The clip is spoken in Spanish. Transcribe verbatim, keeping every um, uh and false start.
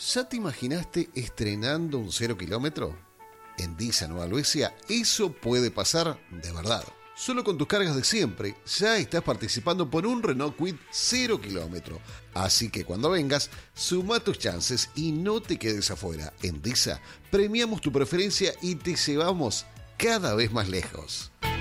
¿Ya te imaginaste estrenando un cero kilómetro? En Disa Nueva Helvecia eso puede pasar de verdad. Solo con tus cargas de siempre ya estás participando por un Renault Kwid cero kilómetro. Así que cuando vengas, suma tus chances y no te quedes afuera. En Disa premiamos tu preferencia y te llevamos cada vez más lejos.